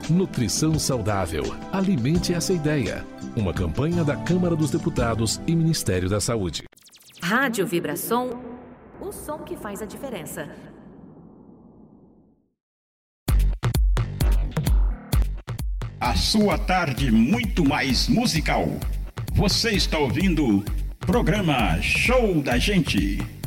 Nutrição saudável. Alimente essa ideia. Uma campanha da Câmara dos Deputados e Ministério da Saúde. Rádio Vibração, o som que faz a diferença. A sua tarde muito mais musical. Você está ouvindo o programa Show da Gente.